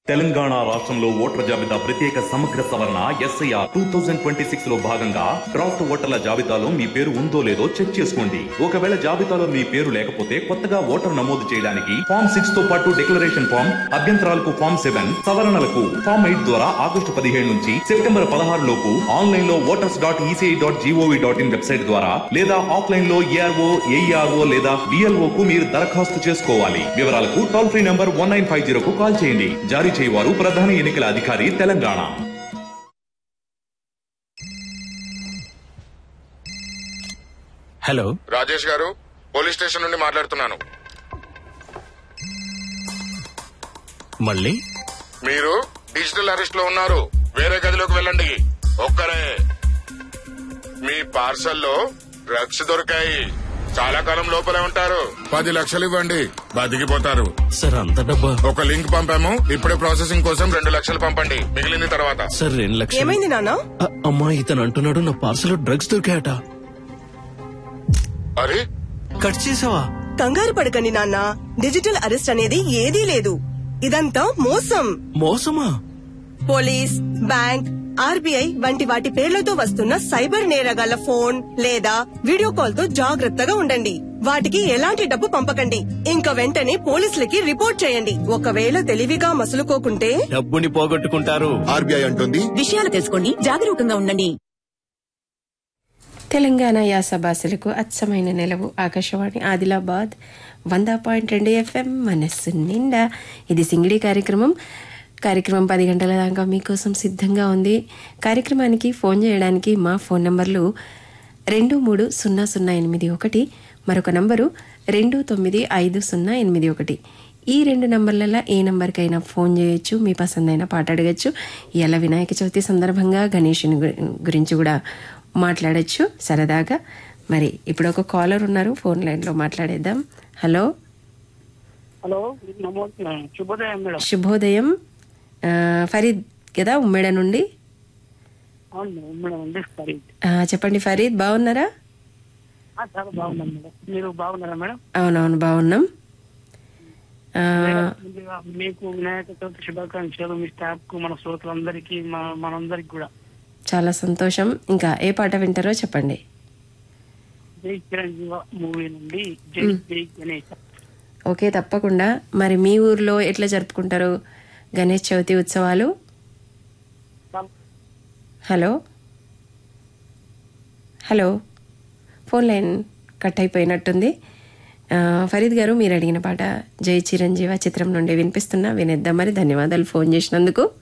తెలంగాణ రాష్ట్రంలో ఓటర్ల జాబితా ప్రత్యేక సమగ్ర సవరణ SIR 2026 లో భాగంగా డ్రాఫ్ట్ ఓటర్ల జాబితాలో మీ పేరు ఉందో లేదో చెక్ చేసుకోండి. ఒకవేళ జాబితాలో మీ పేరు లేకపోతే కొత్తగా ఓటర్ నమోదు చేయడానికి ఫామ్ 6 తో పాటు డిక్లరేషన్ ఫామ్, అభ్యంతరాలకు ఫామ్ 7, సవరణలకు ఫామ్ 8 ద్వారా ఆగస్టు 17 నుంచి సెప్టెంబర్ 16 లోపు ఆన్లైన్ లో voters.eci.gov.in వెబ్సైట్ ద్వారా లేదా ఆఫ్లైన్ లో ARO, AERO లేదా BLO కు మీరు దరఖాస్తు చేసుకోవాలి. వివరాలకు టోల్ ఫ్రీ నంబర్ 1950 కు కాల్ చేయండి. జారీ చేయవారు ప్రధాన ఎన్నికల అధికారి తెలంగాణ. హలో, రాజేష్ గారు, పోలీస్ స్టేషన్ నుండి మాట్లాడుతున్నాను. మళ్ళీ మీరు డిజిటల్ అరెస్ట్ లో ఉన్నారు. వేరే గదిలోకి వెళ్ళండి. ఒక్కరే. మీ పార్సల్లో డ్రగ్స్ దొరికాయి. చాలా కాలం లోపలే ఉంటారు. 10 లక్షలు ఇవ్వండి, బతికిపోతారు. సార్, అంత డబ్బా? ఒక లింక్ పంపాము, ఇప్పుడే ప్రాసెసింగ్ కోసం 2 లక్షలు పంపండి. మిగిలింది తర్వాత. సార్, 2 లక్షలు. ఏమైంది నాన్న? అమ్మా, ఇతను అంటున్నాడు నా పార్సల్ డ్రగ్స్ దొరికాయట. అరే, కట్ చేసావా? కంగారు పడకండి నాన్న, డిజిటల్ అరెస్ట్ అనేది ఏదీ లేదు. ఇదంతా మోసం. మోసమా? పోలీస్, బ్యాంక్, RBI వంటి వాటి పేర్లతో వస్తున్న సైబర్ నేరగాళ్ల ఫోన్ లేదా వీడియో కాల్ తో జాగ్రత్తగా ఉండండి. వాటికి ఎలాంటి డబ్బు పంపకండి. ఇంకా వెంటనే పోలీసులకి రిపోర్ట్ చేయండి. ఒకవేళ తెలివిగా మసులుకోకుంటే డబ్బుని పోగొట్టుకుంటారు. RBI అంటుంది. విషయాలు తెలుసుకోండి, జాగరూకంగా ఉండండి. తెలంగాణ యాస భాషలకు అచ్చమైన నెలవు ఆకాశవాణి ఆదిలాబాద్ 100.2 FM మనస్సు నిండా. ఇది సింగిడి కార్యక్రమం 10 గంటల దాకా మీకోసం సిద్ధంగా ఉంది. కార్యక్రమానికి ఫోన్ చేయడానికి మా ఫోన్ నంబర్లు 230081, మరొక నంబరు 295081. ఈ 2 నంబర్లలో ఏ నంబర్కైనా ఫోన్ చేయొచ్చు. మీ పసందైన పాట అడగచ్చు. ఇలా వినాయక చవితి సందర్భంగా గణేషుని గురించి కూడా మాట్లాడచ్చు సరదాగా. మరి ఇప్పుడు ఒక కాలర్ ఉన్నారు, ఫోన్ లైన్లో మాట్లాడేద్దాం. హలో. హలో, శుభోదయం మేడం. శుభోదయం. ఫరీద్ కదా, ఉమ్మేడ నుండి? చెప్పండి ఫరీద్, బాగున్నారా? చాలా బాగున్నాను మేడం. మీరు బాగున్నారా మేడం? అవునవును, బాగున్నాం. మీకు వినాయక చవితి శుభాకాంక్షలు. మీ స్టాఫ్ కు, మన శ్రోతలందరికీ, మనందరికి కూడా చాలా సంతోషం. ఇంకా ఏ పాట వింటారో చెప్పండి. జై చిరంజీవ మూవీ నుండి జై జై గణేష్. ఓకే, తప్పకుండా. మరి మీ ఊర్లో ఎట్లా జరుపుకుంటారు గణేష్ చవితి ఉత్సవాలు? Hello hello, phone line cut అయిపోయినట్టుంది. ఫరీద్ గారు, మీరు అడిగిన పాట జై చిరంజీవ చిత్రం నుండి వినిపిస్తున్నా, వినేద్దాం. మరి ధన్యవాదాలు ఫోన్ చేసినందుకు.